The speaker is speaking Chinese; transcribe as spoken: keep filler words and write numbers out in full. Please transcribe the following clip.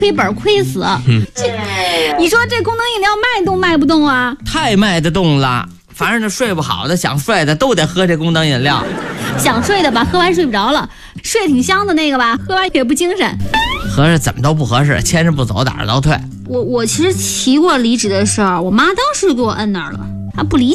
亏本亏死。嗯、这，你说这功能饮料卖动卖不动啊？ 太卖得动了，凡是那睡不好的、想睡的，都得喝这功能饮料。 想睡的吧，喝完睡不着了；睡挺香的那个吧，喝完也不精神。 合着怎么都不合适，牵着不走，打着倒退。 我我其实提过离职的事儿，我妈当时就给我摁那儿了，她不理